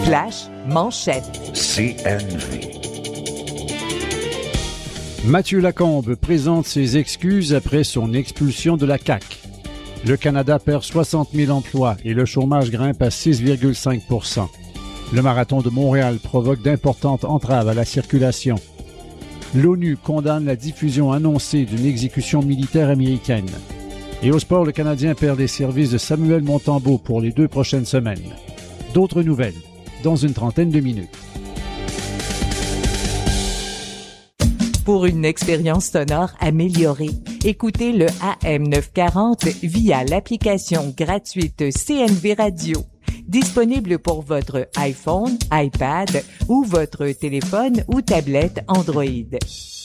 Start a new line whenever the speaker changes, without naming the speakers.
Flash manchette.
CNV.
Mathieu Lacombe présente ses excuses après son expulsion de la CAQ. Le Canada perd 60 000 emplois et le chômage grimpe à 6,5 %. Le marathon de Montréal provoque d'importantes entraves à la circulation. L'ONU condamne la diffusion annoncée d'une exécution militaire américaine. Et au sport, le Canadien perd les services de Samuel Montembeault pour les 2 prochaines semaines. D'autres nouvelles, dans une trentaine de minutes.
Pour une expérience sonore améliorée, écoutez le AM940 via l'application gratuite CNV Radio. Disponible pour votre iPhone, iPad ou votre téléphone ou tablette Android.